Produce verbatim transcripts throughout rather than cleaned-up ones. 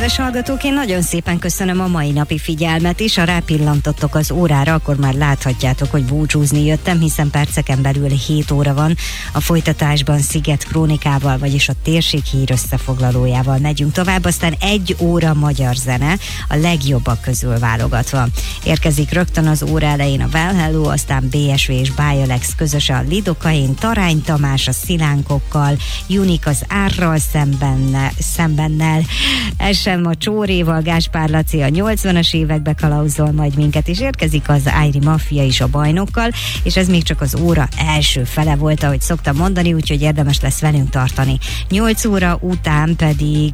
Kedves hallgatók, én nagyon szépen köszönöm a mai napi figyelmet is. Ha rápillantottok az órára, akkor már láthatjátok, hogy búcsúzni jöttem, hiszen perceken belül hét óra van. A folytatásban Sziget Krónikával, vagyis a térség hír összefoglalójával megyünk tovább, aztán egy óra magyar zene, a legjobbak közül válogatva. Érkezik rögtön az óra elején a Well Hello, aztán bé es vé és Biolex közösen a Lidokain, Tarány Tamás a Szilánkokkal, Unik az Árral szemben, szembennel, Esem a Csóréval, Gáspár Laci a nyolcvanas évekbe kalauzol majd minket, és érkezik az Ájri Mafia is a Bajnokkal, és ez még csak az óra első fele volt, ahogy szoktam mondani, úgyhogy érdemes lesz velünk tartani. nyolc óra után pedig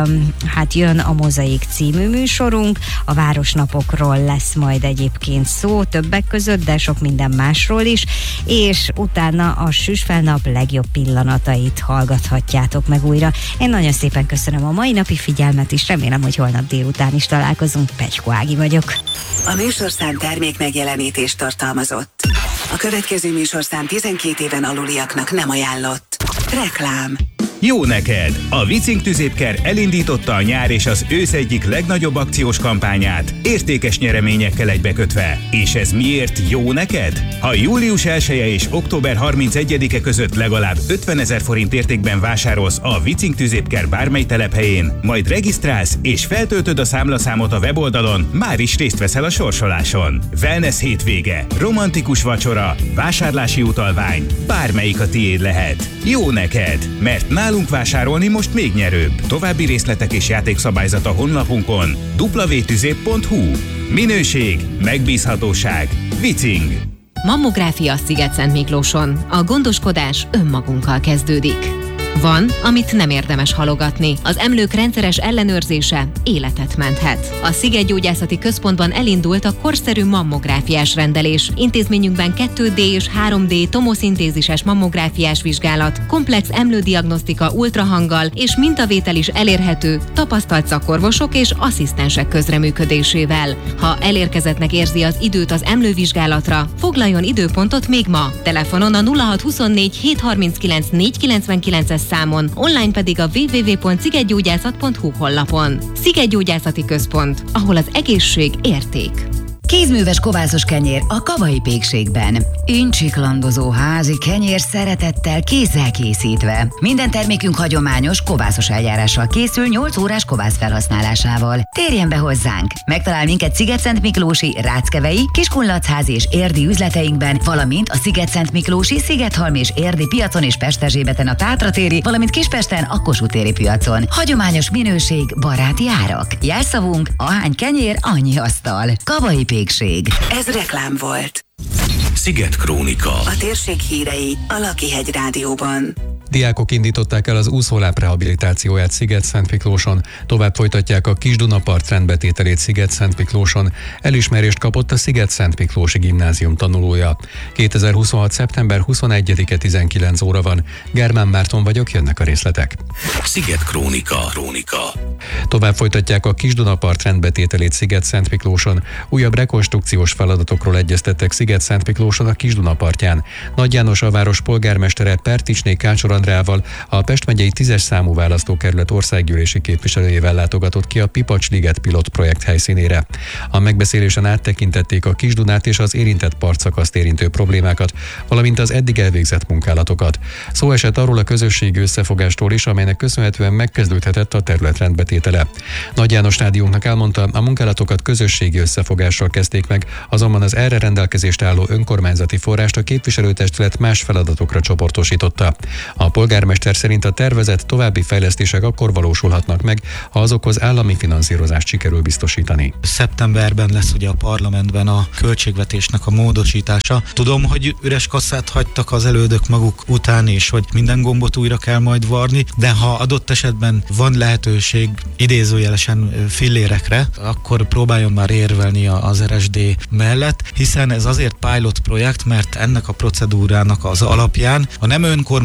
hát jön a Mozaik című műsorunk, a városnapokról lesz majd egyébként szó többek között, de sok minden másról is, és utána a Süsfelnap legjobb pillanatait hallgathatjátok meg újra. Én nagyon szépen köszönöm a mai napi figyelmet is, remélem, hogy holnap délután is találkozunk. Pecskó Ági vagyok. A műsorszám termék megjelenítést tartalmazott. A következő műsorszám tizenkét éven aluliaknak nem ajánlott. Reklám. Jó neked! A Vicing Tüzépker elindította a nyár és az ősz egyik legnagyobb akciós kampányát, értékes nyereményekkel egybekötve. És ez miért jó neked? Ha július elseje és október harmincegyedike között legalább ötvenezer forint értékben vásárolsz a Vicing Tüzépker bármely telephelyén, majd regisztrálsz és feltöltöd a számlaszámot a weboldalon, már is részt veszel a sorsoláson. Wellness hétvége, romantikus vacsora, vásárlási utalvány, bármelyik a tiéd lehet. Jó neked, mert nálunk vásárolni most még nyerőbb. További részletek és játékszabályzat a honlapunkon double-u double-u double-u pont tüzép pont hu. Minőség, megbízhatóság, Vicing. Mammográfia Sziget-Szentmiklóson. A gondoskodás önmagunkkal kezdődik. Van, amit nem érdemes halogatni. Az emlők rendszeres ellenőrzése életet menthet. A Szigetgyógyászati Központban elindult a korszerű mammográfiás rendelés. Intézményünkben kettő dé és három dé tomoszintézises mammográfiás vizsgálat, komplex emlődiagnosztika ultrahanggal és mintavétel is elérhető tapasztalt szakorvosok és asszisztensek közreműködésével. Ha elérkezettnek érzi az időt az emlővizsgálatra, foglaljon időpontot még ma. Telefonon a nulla hat huszonnégy hétszázharminckilenc négyszázkilencvenkilences számon, online pedig a double-u double-u double-u pont szigetgyógyászat pont hu honlapon. Szigetgyógyászati Központ, ahol az egészség érték. Kézműves kovászos kenyér a Kavai Pékségben. Incsiklandozó házi kenyér szeretettel kézzel készítve. Minden termékünk hagyományos kovászos eljárással készül nyolc órás kovász felhasználásával. Térjen be hozzánk! Megtalál minket Sziget-Szentmiklósi, Ráckevei, Kiskunlachházi és érdi üzleteinkben, valamint a Sziget-Szentmiklósi, Szigethalmi és érdi piacon és Pesterzsébeten a Tátratéri, valamint Kispesten a Kossuth téri piacon. Hagyományos minőség, baráti árak. Jelszavunk: ahány kenyér, annyi asztal. Kavai Pékség. Ez reklám volt. Sziget Krónika. A térség hírei a Lakihegy Rádióban. Diákok indították el az úszóláb rehabilitációját Sziget-Szentmiklóson, tovább folytatják a Kis-Dunapart rendbetételét Sziget-Szentmiklóson. Elismerést kapott a Sziget-Szentmiklósi Gimnázium tanulója. kétezer-huszonhat. szeptember huszonegyedike tizenkilenc óra van. Germán Márton vagyok, jönnek a részletek. Sziget Krónika. Krónika. Tovább folytatják a Kis-Dunapart rendbetételét Sziget-Szentmiklóson. Újabb rekonstrukciós feladatokról egyeztettek Sziget-Szentmiklóson a Kis-Dunapartján. Nagy János a város polgármestere Perticsné Kácsor Andrával, a Pest megyei tízes számú választókerület országgyűlési képviselőjével látogatott ki a Pipacs-liget pilot projekt helyszínére. A megbeszélésen áttekintették a Kis-Dunát és az érintett partszakaszt érintő problémákat, valamint az eddig elvégzett munkálatokat. Szó esett arról a közösségi összefogástól is, amelynek köszönhetően megkezdődhetett a terület rendbetétele. Nagy János rádiónknak elmondta, a munkálatokat közösségi összefogással kezdték meg, azonban az erre rendelkezést álló önkormányzati forrást a képviselőtestület más feladatokra csoportosította. A polgármester szerint a tervezett további fejlesztések akkor valósulhatnak meg, ha azokhoz állami finanszírozást sikerül biztosítani. Szeptemberben lesz ugye a parlamentben a költségvetésnek a módosítása. Tudom, hogy üres kasszát hagytak az elődök maguk után, és hogy minden gombot újra kell majd varni, de ha adott esetben van lehetőség idézőjelesen fillérekre, akkor próbáljon már érvelni az er es dé mellett, hiszen ez azért pilot projekt, mert ennek a procedúrának az alapján a nem önkormányzati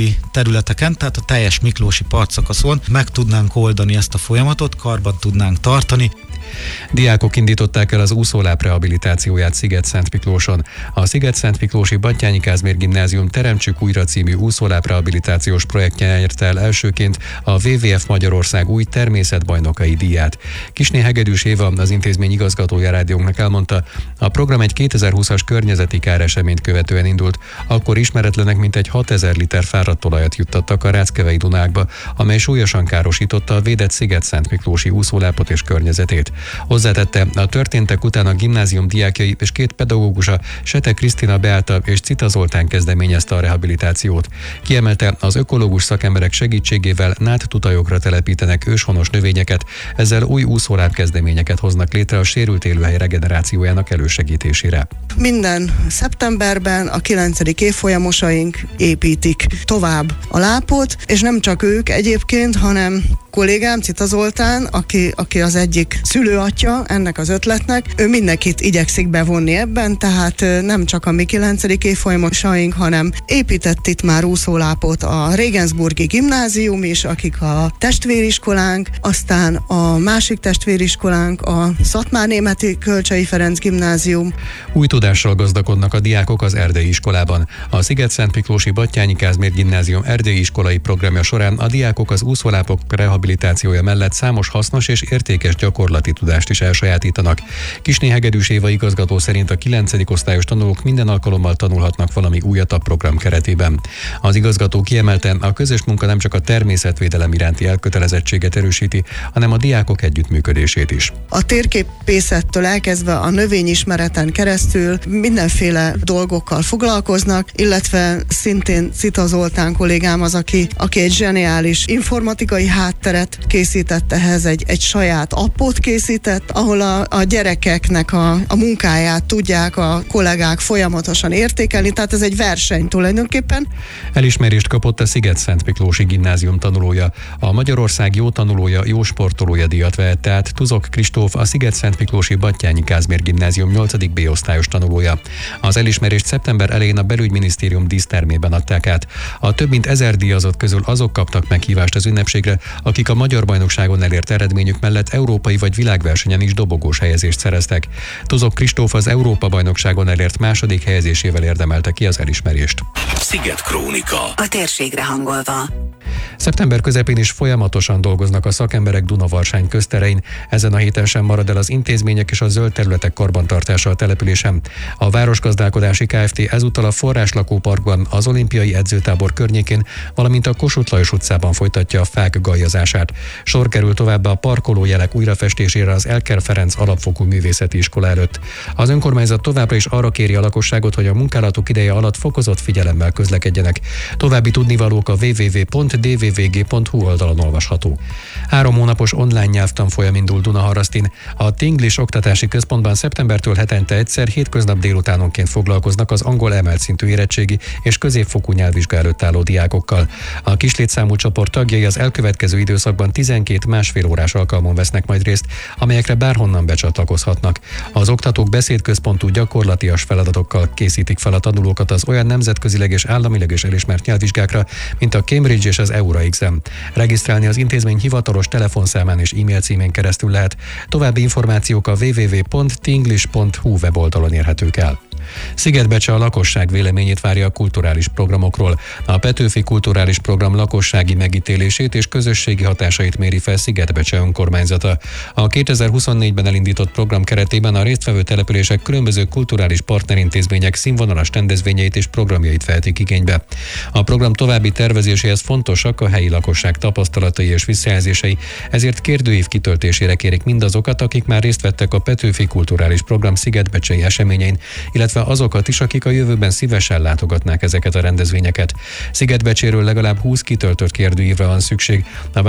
környéki területeken, tehát a teljes miklósi partszakaszon meg tudnánk oldani ezt a folyamatot, karban tudnánk tartani. Diákok indították el az úszóláp rehabilitációját Sziget-Szentmiklóson. A Sziget-Szentmiklósi Batthyány Kázmér Gimnázium Teremtsük újra című úszóláp rehabilitációs projektje nyerte el elsőként a dupla vé vé ef Magyarország új természetbajnokai díját. Kisné Hegedűs Éva, az intézmény igazgatója rádiónknak elmondta, a program egy kétezer-húszas környezeti káreseményt követően indult, akkor ismeretlenek mintegy hatezer liter fáradt olajat juttattak a Ráckevei Dunákba, amely súlyosan károsította a védett Sziget-Szentmiklósi úszólápot és környezetét. Hozzátette, a történtek után a gimnázium diákjai és két pedagógusa, Sete Krisztina Beáta és Cita Zoltán kezdeményezte a rehabilitációt. Kiemelte, az ökológus szakemberek segítségével nádtutajokra telepítenek őshonos növényeket, ezzel új úszóláp kezdeményeket hoznak létre a sérült élőhely regenerációjának elősegítésére. Minden szeptemberben a kilencedik évfolyamosaink építik tovább a lápot, és nem csak ők egyébként, hanem kollégám Cita Zoltán, aki, aki az egyik szülőatja ennek az ötletnek, ő mindenkit igyekszik bevonni ebben, tehát nem csak a mi kilencedik évfolyamosaink, hanem épített itt már úszólápot a Regensburgi Gimnázium is, akik a testvériskolánk, aztán a másik testvériskolánk, a Szatmár-Németi Kölcsei Ferenc Gimnázium. Új tudással gazdagodnak a diákok az erdélyi iskolában. A Sziget-Szentmiklósi Batthyány Kázmér Gimnázium erdélyi iskolai programja során a diákok az úszólápok rehabilitációja mellett számos hasznos és értékes gyakorlati tudást is elsajátítanak. Kisné Hegedűs Éva igazgató szerint a kilencedik osztályos tanulók minden alkalommal tanulhatnak valami újat a program keretében. Az igazgató kiemelte, a közös munka nem csak a természetvédelem iránti elkötelezettséget erősíti, hanem a diákok együttműködését is. A térképészettől elkezdve a növényismereten keresztül mindenféle dolgokkal foglalkoznak, illetve szintén Cita Zoltán kollégám az, aki, aki egy zseniális informatikai hátteret készített ehhez, egy, egy saját appot készített, ahol a, a gyerekeknek a, a munkáját tudják a kollégák folyamatosan értékelni, tehát ez egy verseny tulajdonképpen. Elismerést kapott a Sziget-Szentmiklósi Gimnázium tanulója. A Magyarország jó tanulója, jó sportolója díjat vehette át Tuzok Kristóf, a Sziget-Szentmiklósi Batthyány Kázmér Gimnázium nyolcadik B osztályos tanulója. Az elismerést szeptember elején a Belügyminisztérium dísztermében adták át. A több mint ezer díjazott közül azok kaptak meghívást az ünnepségre, akik a magyar bajnokságon elért eredményük mellett európai vagy világversenyen is dobogós helyezést szereztek. Tuzok Kristóf az Európa-bajnokságon elért második helyezésével érdemelte ki az elismerést. Sziget Krónika. A térségre hangolva. Szeptember közepén is folyamatosan dolgoznak a szakemberek Dunavarsány közterein. Ezen a héten sem marad el az intézmények és a zöld területek karbantartása a településen. A Városgazdálkodási Kft. Ezúttal a Forráslakóparkban, az Olimpiai Edzőtábor környékén, valamint a Kossuth Lajos utcában folytatja a fák gajazását. Sor kerül továbbá a parkolójelek újrafestésére az Elker Ferenc alapfokú művészeti iskola előtt. Az önkormányzat továbbra is arra kéri a lakosságot, hogy a munkálatok ideje alatt fokozott figyelemmel közlekedjenek. További tudnivalók a double-u double-u double-u pont d v v g pont h u oldalon olvasható. Három hónapos online nyelvtanfolyam indul Dunaharasztin. A Tinglish Oktatási Központban szeptembertől hetente egyszer hétköznap délutánonként foglalkoznak az angol emelt szintű érettségi és középfokú nyelvvizsga előtt álló diákokkal. A kislétszámú csoport tagjai az elkövetkező időszakban tizenkét másfél órás alkalmon vesznek majd részt, amelyekre bárhonnan becsatlakozhatnak. Az oktatók beszédközpontú gyakorlatias feladatokkal készítik fel a tanulókat az olyan nemzetközileg és államileg is elismert nyelvvizsgákra, mint a Cambridge és az EURA-exam. Regisztrálni az intézmény hivatalos telefonszámán és e-mail címén keresztül lehet. További információk a double-u double-u double-u pont tinglish pont h u weboldalon érhetők el. Szigetbecse a lakosság véleményét várja a kulturális programokról. A Petőfi Kulturális Program lakossági megítélését és közösségi hatásait méri fel Szigetbecse önkormányzata. A kétezer-huszonnégyben elindított program keretében a résztvevő települések különböző kulturális partnerintézmények színvonalas rendezvényeit és programjait vehetik igénybe. A program további tervezéséhez fontosak a helyi lakosság tapasztalatai és visszajelzései, ezért kérdőív kitöltésére kérik mindazokat, akik már részt vettek a Petőfi Kulturális Program szigetbecsei eseményein, illetve azokat is, akik a jövőben szívesen látogatnák ezeket a rendezvényeket. Szigetbecséről legalább húsz kitöltött kérdőívre van szükség. A város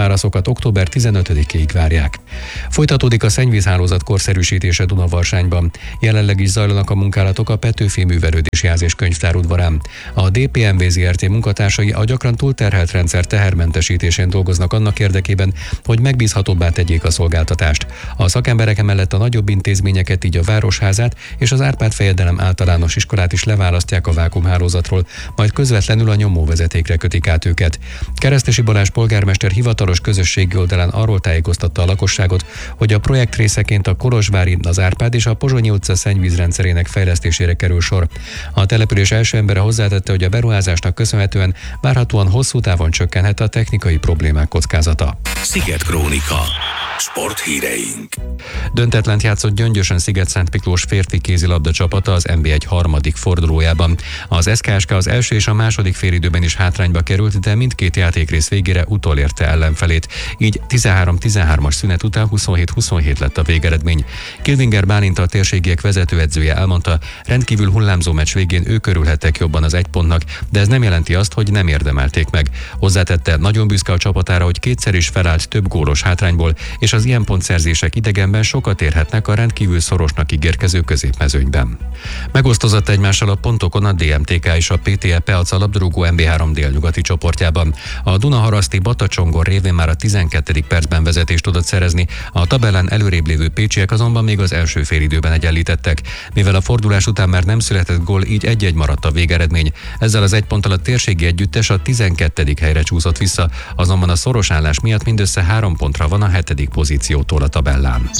válaszokat október tizenötödikéig várják. Folytatódik a szennyvízhálózat korszerűsítése Dunavarsányban. Jelenleg is zajlanak a munkálatok a Petőfi Művelődési Ház és Könyvtár udvarán. A dé pé em vé zé er té munkatársai a gyakran túlterhelt rendszer tehermentesítésén dolgoznak annak érdekében, hogy megbízhatóbbá tegyék a szolgáltatást. A szakemberek emellett a nagyobb intézményeket, így a Városházát és az Árpád Fejedelem általános iskolát is leválasztják a vákuumhálózatról, majd közvetlenül a nyomóvezetékre kötik át őket. Keresztesi Balázs polgármester hivatalos közösségi oldalán arról tájékoztatta a lakosságot, hogy a projekt részeként a Kolozsvári, az Árpád és a Pozsonyi utca szennyvízrendszerének fejlesztésére kerül sor. A település első embere hozzátette, hogy a beruházásnak köszönhetően várhatóan hosszú távon csökkenhet a technikai problémák kockázata. Sziget Krónika. Sporthíreink. Döntetlent játszott Gyöngyösön Sziget-Szent Miklós férfi kézilabda csapata az en bé egy harmadik fordulójában. Az es ká es ká az első és a második félidőben is hátrányba került, de mindkét játékrész végére utolérte ellenfelét. Így tizenhárom tizenhármas szünet után huszonhét huszonhét lett a végeredmény. Kilvinger Bálint, a térségiek vezetőedzője elmondta, rendkívül hullámzó meccs végén ők örülhettek jobban az egy pontnak, de ez nem jelenti azt, hogy nem érdemelték meg. Hozzátette, nagyon büszke a csapatára, hogy kétszer is felállt több gólos hátrányból, és az ilyen pontszerzések idegenben sokat érhetnek a rendkívül szorosnak ígérkező középmezőnyben. Megosztozott egymással a pontokon a dé em té ká és a pé té e Peac a labdarúgó en bé három délnyugati csoportjában. A Dunaharaszti Batacsongor révén már a tizenkettedik percben vezetést tudott szerezni, a tabellán előrébb lévő pécsiek azonban még az első félidőben egyenlítettek. Mivel a fordulás után már nem született gól, így egy-egy maradt a végeredmény. Ezzel az egy ponttal a térségi együttes a tizenkettedik helyre csúszott vissza, azonban a szoros állás miatt mindössze három pontra van a hetedik pozíciótól a tabellán.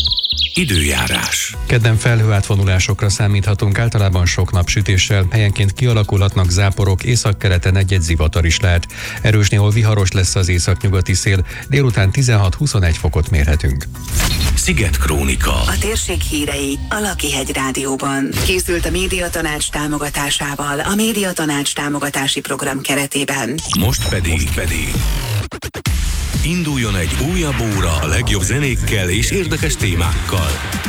Időjárás. Kedden felhőátvonulásokra számíthatunk, általában sok napsütéssel, helyenként kialakulhatnak záporok, északkeleten egy-egy zivatar is lehet. Erős, néhol viharos lesz az északnyugati szél, délután tizenhat-huszonegy fokot mérhetünk. Sziget Krónika. A térség hírei a Lakihegy Rádióban. Készült a Médiatanács támogatásával a Médiatanács támogatási program keretében. Most pedig, Most pedig induljon egy újabb óra a legjobb zenékkel és érdekes témákkal.